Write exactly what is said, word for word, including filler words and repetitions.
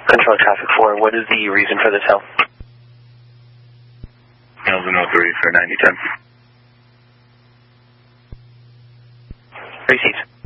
Control traffic four, what is the reason for this help? Melvin oh three for ninety ten. Receive.